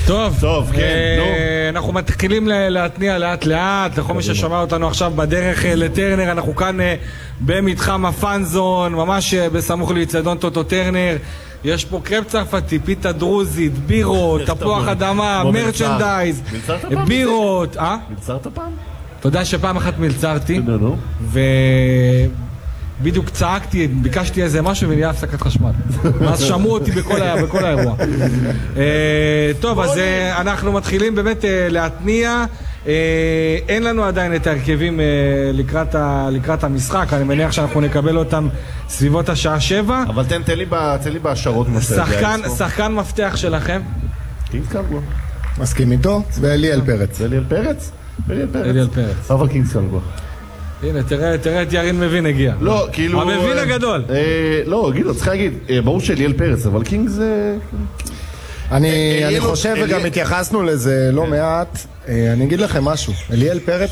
טוב, כן, נו. אנחנו מתחילים להתניע לאט לאט, לכל מי ששומע אותנו עכשיו בדרך לטרנר, אנחנו כאן במתחם הפאנזון, ממש בסמוך לאצטדיון טוטו טרנר. יש פה קרפ צרפתי, פיתה דרוזית, בירות, תפוח אדמה, מרצ'נדייז, בירות. מלצרת פעם? אתה יודע שפעם אחת מלצרתי, בדיוק צעקתי, ביקשתי איזה משהו ונהיה הפסקת חשמל. אז שמעו אותי בכל האירוע. טוב, אז אנחנו מתחילים באמת להתניע. אין לנו עדיין את ההרכבים לקראת המשחק, אני מניח שאנחנו נקבל אותם סביבות השעה 7. אבל תן לי בהשארות. שחקן מפתח שלכם? קינגס קלגוואר. מסכים איתו, ואליאל פרץ. אליאל פרץ? אליאל פרץ. אבל קינגס קלגוואר. הנה, תראה את ירין מבין הגיע. לא, כאילו... המבין הגדול. לא, גידו, צריך להגיד, ברור שאליאל פרץ, אבל קינג זה... אני חושב וגם התייחסנו לזה לא מעט. אני אגיד לכם משהו, אליאל פרץ